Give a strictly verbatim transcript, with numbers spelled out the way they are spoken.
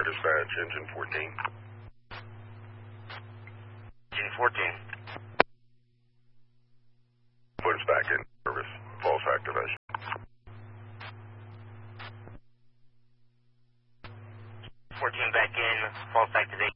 Dispatch, engine fourteen. Engine fourteen. Puts back in service. False activation. fourteen back in, false activation.